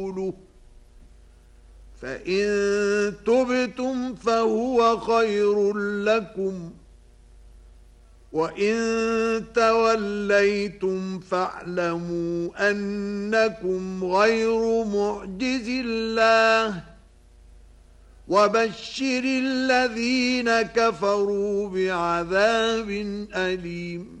فإن تبتم فهو خير لكم، وإن توليتم فاعلموا أنكم غير معجز الله، وبشر الذين كفروا بعذاب أليم.